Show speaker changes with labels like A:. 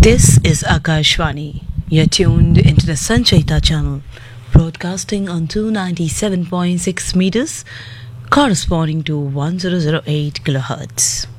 A: This is Akashvani. You're tuned into the Sanchaita channel, broadcasting on 297.6 meters, corresponding to 1008 kilohertz.